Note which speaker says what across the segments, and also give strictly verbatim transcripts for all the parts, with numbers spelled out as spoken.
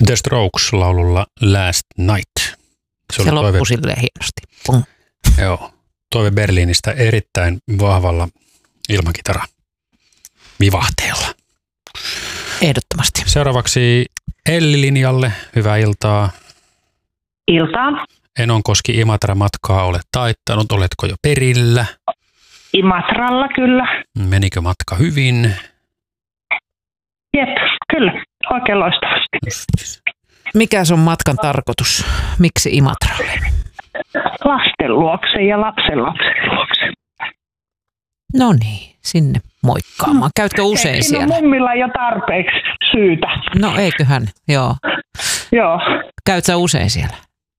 Speaker 1: The Strokes laululla Last Night.
Speaker 2: Se, se loppui silleen hienosti. Pum.
Speaker 1: Joo. Toive Berliinistä erittäin vahvalla ilmakitara vivahteella.
Speaker 2: Ehdottomasti.
Speaker 1: Seuraavaksi Elli-linjalle. Hyvää iltaa.
Speaker 3: Iltaa.
Speaker 1: Enonkoski Imatra-matkaa olet taittanut. Oletko jo perillä?
Speaker 3: Imatralla kyllä.
Speaker 1: Menikö matka hyvin?
Speaker 3: Jep, kyllä. Oikein loistavasti.
Speaker 1: Justis.
Speaker 2: Mikä on matkan tarkoitus? Miksi Imatralle?
Speaker 3: Lasten luokse ja lapsen lapsen luokse.
Speaker 2: No niin, sinne moikkaamaan. Käytkö usein
Speaker 3: Eikö
Speaker 2: siellä?
Speaker 3: Siinä mummilla jo tarpeeksi syytä.
Speaker 2: No eiköhän, joo.
Speaker 3: Joo.
Speaker 2: Käyt sä usein siellä?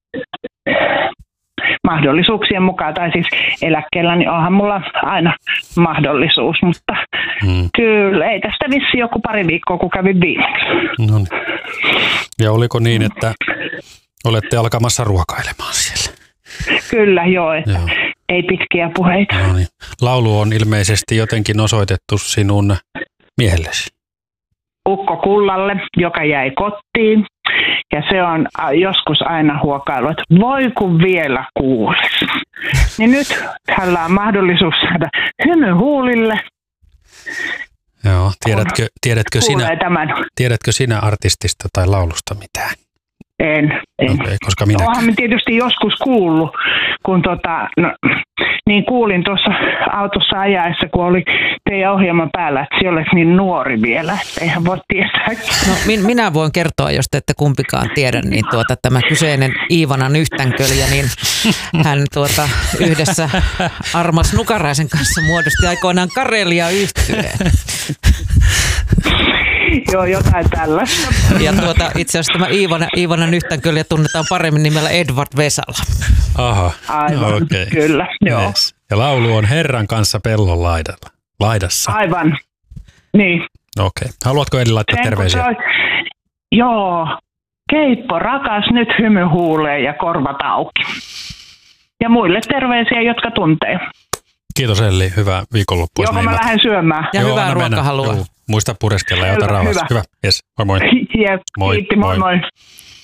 Speaker 3: Mahdollisuuksien mukaan, tai siis eläkkeellä, niin onhan mulla aina mahdollisuus, mutta hmm. kyllä ei tästä vissi joku pari viikkoa, kun kävin viimeksi.
Speaker 1: No niin. Ja oliko niin, että olette alkamassa ruokailemaan siellä?
Speaker 3: Kyllä, joo. Että
Speaker 1: joo.
Speaker 3: Ei pitkiä puheita.
Speaker 1: No niin. Laulu on ilmeisesti jotenkin osoitettu sinun miehellesi.
Speaker 3: Ukko Kullalle, joka jäi kotiin. Ja se on joskus aina huokailu, että voi kun vielä kuulisi. Niin nyt hänellä on mahdollisuus saada hymy huulille.
Speaker 1: Joo, tiedätkö, tiedätkö, sinä,
Speaker 3: tämän.
Speaker 1: tiedätkö sinä artistista tai laulusta mitään?
Speaker 3: En, en.
Speaker 1: Okay, koska minä.
Speaker 3: Olenhan mä tietysti joskus kuullut, kun tota, no, niin kuulin tuossa autossa ajaessa, kun oli teidän ohjelman päällä, että sinä olet niin nuori vielä, että eihän voi tietää.
Speaker 2: No, min, minä voin kertoa, jos te ette kumpikaan tiedä, niin tuota, tämä kyseinen Iivana Nyhtänkölja, niin hän tuota, yhdessä Armas Nukaraisen kanssa muodosti aikoinaan Karelia-yhtyeen.
Speaker 3: Joo, jotain tällaista.
Speaker 2: Ja tuota, itse asiassa tämä Iivana, Iivana Nyhtänkölja tunnetaan paremmin nimellä Edward Vesala.
Speaker 1: Aha,
Speaker 3: aivan,
Speaker 1: okay.
Speaker 3: Kyllä, joo.
Speaker 1: Yes. Ja laulu on Herran kanssa pellon laidalla, laidassa.
Speaker 3: Aivan, niin.
Speaker 1: Okei. Okay. Haluatko Edi laittaa
Speaker 3: Sen,
Speaker 1: terveisiä?
Speaker 3: Toi, joo, keippo rakas, nyt hymy huuleen ja korvat auki. Ja muille terveisiä, jotka tuntee.
Speaker 1: Kiitos Elli, hyvää viikonloppua.
Speaker 3: Joo, mä lähden syömään.
Speaker 2: Ja joo, hyvää ruokahalua.
Speaker 1: Muista pureskella ja ota rauhassa. Hyvä, yes, moi moi.
Speaker 3: Jep,
Speaker 1: moi,
Speaker 3: kiitti, moi moi. moi.